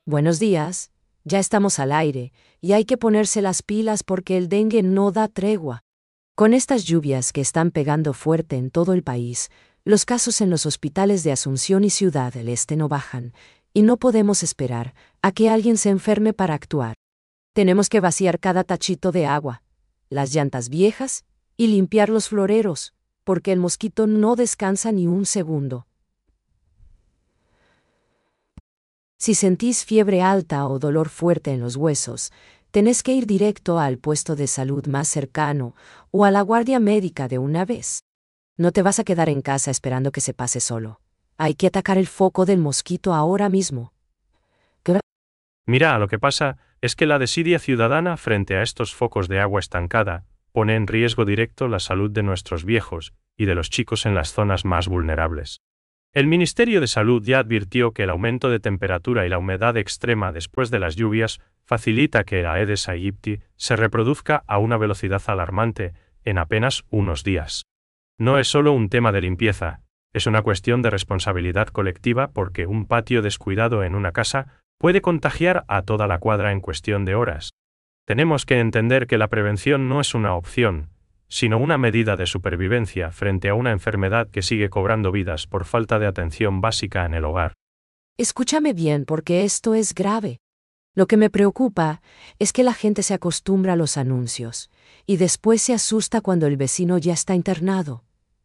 Buenos días, ya estamos al aire, y hay que ponerse las pilas porque el dengue no da tregua. Con estas lluvias que están pegando fuerte en todo el país, los casos en los hospitales de Asunción y Ciudad del Este no bajan, y no podemos esperar a que alguien se enferme para actuar. Tenemos que vaciar cada tachito de agua, las llantas viejas, y limpiar los floreros, porque el mosquito no descansa ni un segundo. Si sentís fiebre alta o dolor fuerte en los huesos, tenés que ir directo al puesto de salud más cercano o a la guardia médica de una vez. No te vas a quedar en casa esperando que se pase solo. Hay que atacar el foco del mosquito ahora mismo. Mira, lo que pasa es que la desidia ciudadana frente a estos focos de agua estancada pone en riesgo directo la salud de nuestros viejos y de los chicos en las zonas más vulnerables. El Ministerio de Salud ya advirtió que el aumento de temperatura y la humedad extrema después de las lluvias facilita que la Aedes aegypti se reproduzca a una velocidad alarmante en apenas unos días. No es solo un tema de limpieza, es una cuestión de responsabilidad colectiva porque un patio descuidado en una casa puede contagiar a toda la cuadra en cuestión de horas. Tenemos que entender que la prevención no es una opción, sino una medida de supervivencia frente a una enfermedad que sigue cobrando vidas por falta de atención básica en el hogar. Escúchame bien porque esto es grave. Lo que me preocupa es que la gente se acostumbra a los anuncios y después se asusta cuando el vecino ya está internado.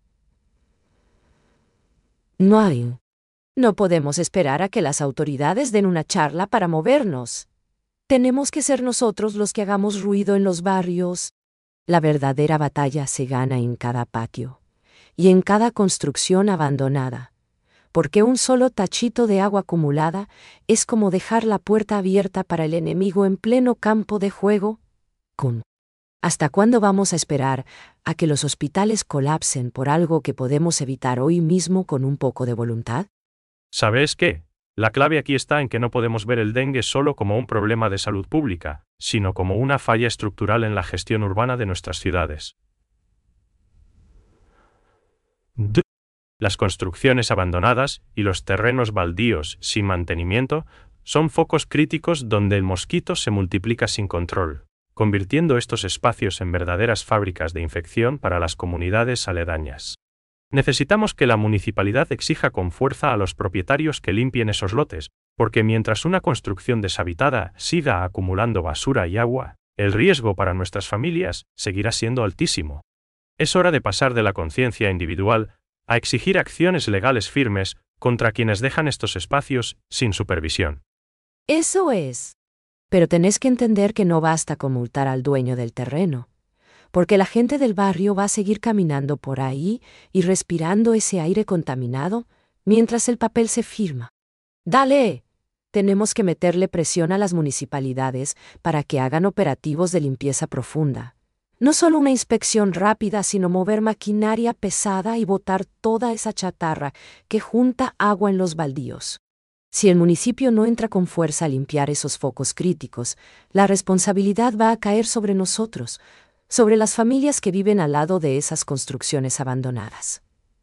No podemos esperar a que las autoridades den una charla para movernos. Tenemos que ser nosotros los que hagamos ruido en los barrios. La verdadera batalla se gana en cada patio y en cada construcción abandonada, porque un solo tachito de agua acumulada es como dejar la puerta abierta para el enemigo en pleno campo de juego. ¿Hasta cuándo vamos a esperar a que los hospitales colapsen por algo que podemos evitar hoy mismo con un poco de voluntad? ¿Sabes qué? La clave aquí está en que no podemos ver el dengue solo como un problema de salud pública, sino como una falla estructural en la gestión urbana de nuestras ciudades. Las construcciones abandonadas y los terrenos baldíos sin mantenimiento son focos críticos donde el mosquito se multiplica sin control, convirtiendo estos espacios en verdaderas fábricas de infección para las comunidades aledañas. Necesitamos que la municipalidad exija con fuerza a los propietarios que limpien esos lotes, porque mientras una construcción deshabitada siga acumulando basura y agua, el riesgo para nuestras familias seguirá siendo altísimo. Es hora de pasar de la conciencia individual a exigir acciones legales firmes contra quienes dejan estos espacios sin supervisión. Eso es. Pero tenés que entender que no basta con multar al dueño del terreno, porque la gente del barrio va a seguir caminando por ahí y respirando ese aire contaminado mientras el papel se firma. ¡Dale! Tenemos que meterle presión a las municipalidades para que hagan operativos de limpieza profunda. No solo una inspección rápida, sino mover maquinaria pesada y botar toda esa chatarra que junta agua en los baldíos. Si el municipio no entra con fuerza a limpiar esos focos críticos, la responsabilidad va a caer sobre nosotros, sobre las familias que viven al lado de esas construcciones abandonadas.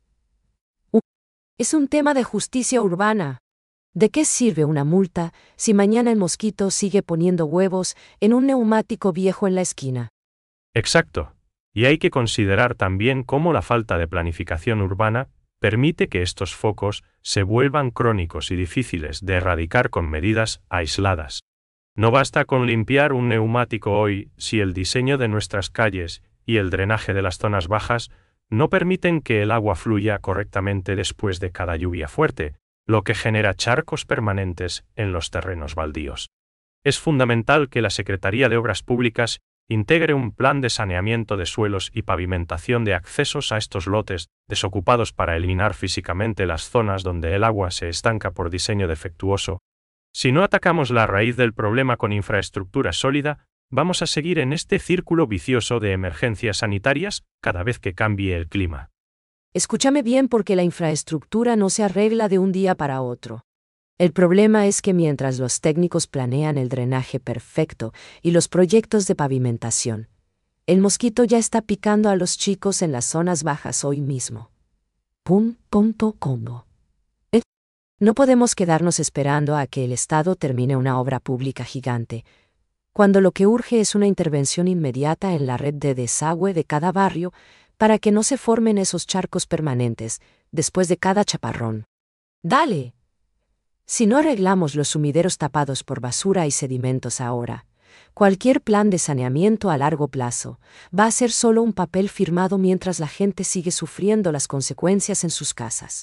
Es un tema de justicia urbana. ¿De qué sirve una multa si mañana el mosquito sigue poniendo huevos en un neumático viejo en la esquina? Exacto. Y hay que considerar también cómo la falta de planificación urbana permite que estos focos se vuelvan crónicos y difíciles de erradicar con medidas aisladas. No basta con limpiar un neumático hoy si el diseño de nuestras calles y el drenaje de las zonas bajas no permiten que el agua fluya correctamente después de cada lluvia fuerte, lo que genera charcos permanentes en los terrenos baldíos. Es fundamental que la Secretaría de Obras Públicas integre un plan de saneamiento de suelos y pavimentación de accesos a estos lotes desocupados para eliminar físicamente las zonas donde el agua se estanca por diseño defectuoso. Si no atacamos la raíz del problema con infraestructura sólida, vamos a seguir en este círculo vicioso de emergencias sanitarias cada vez que cambie el clima. Escúchame bien porque la infraestructura no se arregla de un día para otro. El problema es que mientras los técnicos planean el drenaje perfecto y los proyectos de pavimentación, el mosquito ya está picando a los chicos en las zonas bajas hoy mismo. No podemos quedarnos esperando a que el Estado termine una obra pública gigante, cuando lo que urge es una intervención inmediata en la red de desagüe de cada barrio para que no se formen esos charcos permanentes después de cada chaparrón. ¡Dale! Si no arreglamos los sumideros tapados por basura y sedimentos ahora, cualquier plan de saneamiento a largo plazo va a ser solo un papel firmado mientras la gente sigue sufriendo las consecuencias en sus casas.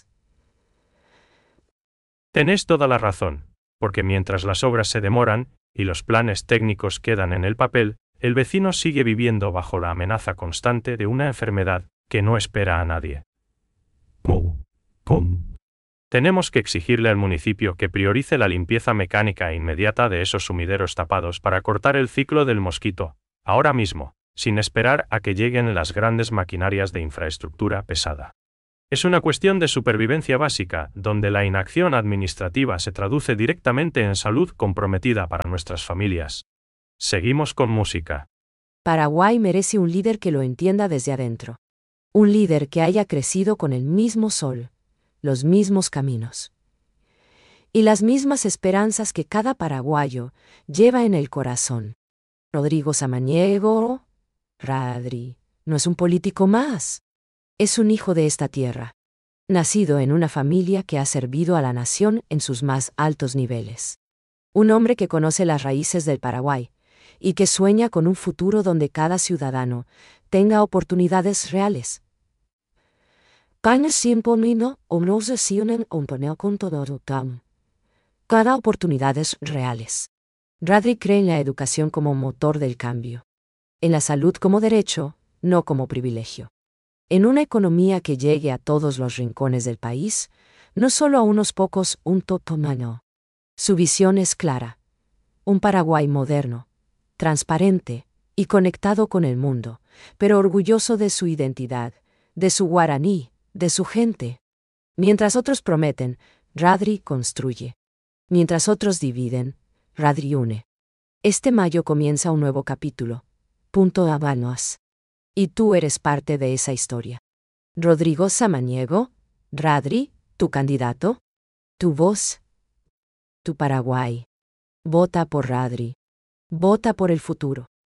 Tenés toda la razón, porque mientras las obras se demoran y los planes técnicos quedan en el papel, el vecino sigue viviendo bajo la amenaza constante de una enfermedad que no espera a nadie. Tenemos que exigirle al municipio que priorice la limpieza mecánica e inmediata de esos sumideros tapados para cortar el ciclo del mosquito, ahora mismo, sin esperar a que lleguen las grandes maquinarias de infraestructura pesada. Es una cuestión de supervivencia básica, donde la inacción administrativa se traduce directamente en salud comprometida para nuestras familias. Seguimos con música. Paraguay merece un líder que lo entienda desde adentro. Un líder que haya crecido con el mismo sol, los mismos caminos y las mismas esperanzas que cada paraguayo lleva en el corazón. Rodrigo Samaniego, Radri, no es un político más. Es un hijo de esta tierra, nacido en una familia que ha servido a la nación en sus más altos niveles. Un hombre que conoce las raíces del Paraguay y que sueña con un futuro donde cada ciudadano tenga oportunidades reales. Cada oportunidades reales. Radri cree en la educación como motor del cambio, en la salud como derecho, no como privilegio. En una economía que llegue a todos los rincones del país, no solo a unos pocos, un totomano. Su visión es clara. Un Paraguay moderno, transparente y conectado con el mundo, pero orgulloso de su identidad, de su guaraní, de su gente. Mientras otros prometen, Radri construye. Mientras otros dividen, Radri une. Este mayo comienza un nuevo capítulo. Punto Habanos. Y tú eres parte de esa historia. Rodrigo Samaniego, Radri, tu candidato, tu voz, tu Paraguay. Vota por Radri. Vota por el futuro.